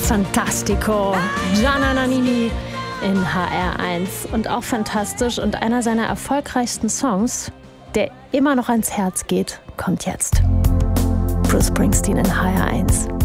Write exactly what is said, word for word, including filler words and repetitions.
Fantastico, Gianna Nannini in H R eins. Und auch fantastisch und einer seiner erfolgreichsten Songs, der immer noch ans Herz geht, kommt jetzt. Bruce Springsteen in H R eins.